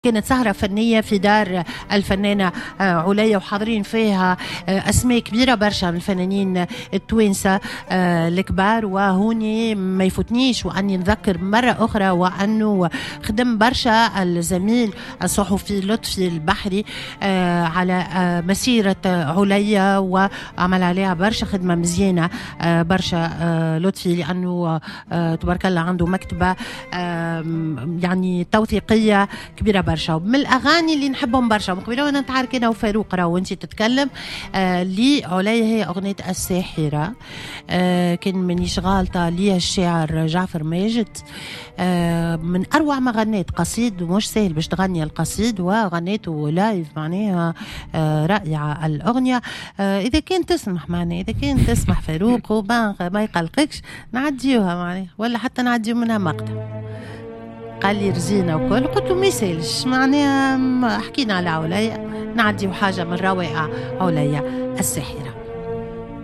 كانت سهرة فنية في دار الفنانة عليا، وحاضرين فيها أسماء كبيرة برشا من الفنانين التوانسة الكبار. وهوني ما يفوتنيش وأني نذكر مرة أخرى وأنه خدم برشا الزميل الصحفي لطفي البحري على مسيرة عليا، وعمل عليها برشا خدمة مزيانة برشا لطفي، لأنه تبارك الله عنده مكتبة يعني توثيقية كبيرة برشا. من الأغاني اللي نحبهم برشا مقبلة وانا نتعارك أنا وفاروق راهو وانتي تتكلم لي عليا هي أغنية الساحرة. كان منيش غالطة ليها الشاعر جعفر ماجد، من أروع ما غنيت قصيد، ومش سهل باش تغني القصيد وغنيته لايف، معناها رائعة الأغنية. إذا كان تسمح معناها، إذا كان تسمح فاروق وما يقلقكش نعديوها معناها، ولا حتى نعديو منها مقطع. قال لي رزينة وكل، قلت له ما يسالش معناها، حكينا على عليا نعديو حاجة من روائع عليا الساحرة.